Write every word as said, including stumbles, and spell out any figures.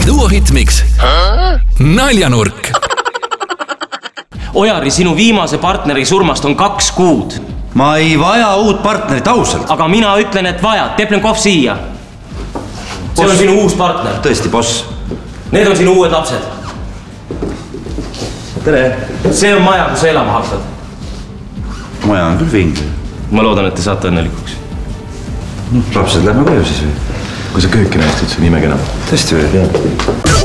Duo Hitmix Naljanurk. Ojari, sinu viimase partneri surmast on kaks kuud. Ma ei vaja uut partnerit ausalt. Aga mina ütlen, et vaja. Teplenkov siia. See on sinu uus partner. Tõesti, boss. Need on sinu uued lapsed. Tere. See on maja, kus sa elama hakkad. Maja on küll vinge. Ma loodan, et te saate õnnelikuks. Lapsed lähme koju siis või? Kui sa kööki näest, et see nimega enam. Tõesti või?